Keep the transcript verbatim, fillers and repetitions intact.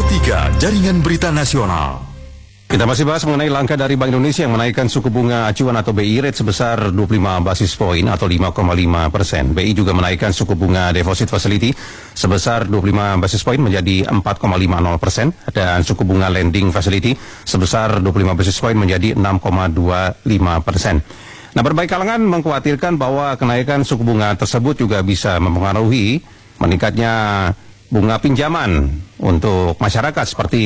tiga Jaringan Berita Nasional. Kita masih bahas mengenai langkah dari Bank Indonesia yang menaikkan suku bunga acuan atau B I rate sebesar dua puluh lima basis poin atau lima koma lima persen. B I juga menaikkan suku bunga deposit facility sebesar dua puluh lima basis poin menjadi empat koma lima nol persen dan suku bunga lending facility sebesar dua puluh lima basis poin menjadi enam koma dua lima persen. Nah, berbagai kalangan mengkhawatirkan bahwa kenaikan suku bunga tersebut juga bisa mempengaruhi meningkatnya bunga pinjaman untuk masyarakat seperti